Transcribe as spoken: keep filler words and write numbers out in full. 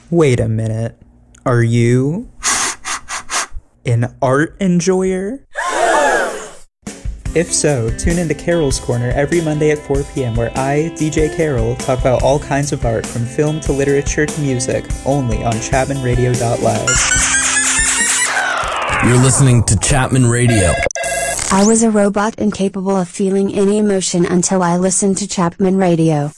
Wait a minute. Are you an art enjoyer? If so, tune into Carol's Corner every Monday at four p.m. where I, D J Carol, talk about all kinds of art from film to literature to music, only on Chapman Radio dot live. You're listening to Chapman Radio. I was a robot incapable of feeling any emotion until I listened to Chapman Radio.